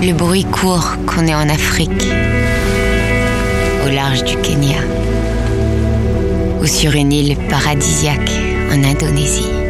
Le bruit court qu'on est en Afrique, au large du Kenya, ou sur une île paradisiaque en Indonésie.